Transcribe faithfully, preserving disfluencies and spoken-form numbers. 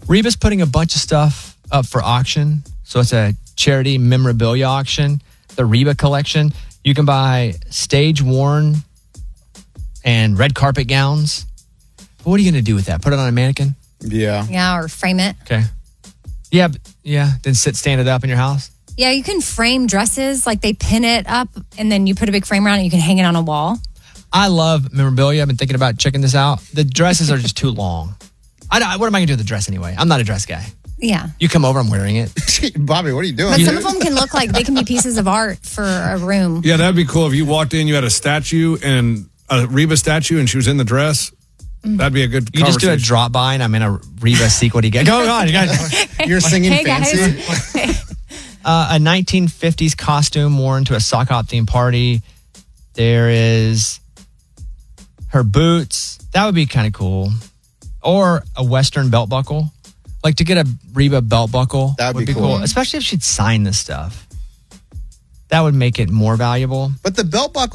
Reba's putting a bunch of stuff up for auction. So it's a charity memorabilia auction, the Reba collection. You can buy stage worn and red carpet gowns. But what are you going to do with that? Put it on a mannequin? Yeah. Yeah, or frame it. Okay. Yeah, yeah. Then sit, stand it up in your house. Yeah, you can frame dresses. Like they pin it up and then you put a big frame around it. You can hang it on a wall. I love memorabilia. I've been thinking about checking this out. The dresses are just too long. I don't, what am I going to do with the dress anyway? I'm not a dress guy. Yeah. You come over, I'm wearing it. Bobby, what are you doing? But some of them can look like they can be pieces of art for a room. Yeah, that'd be cool if you walked in, you had a statue and a Reba statue and she was in the dress. That'd be a good You just do a conversation. drop by and I'm in a Reba sequel. Go on. You guys. You're singing Hey, fancy. guys. Uh, a nineteen fifties costume worn to a sock hop themed party. There is her boots. That would be kind of cool. Or a Western belt buckle. Like to get a Reba belt buckle That would would be be cool. cool. Especially if she'd sign this stuff. That would make it more valuable. But the belt buckle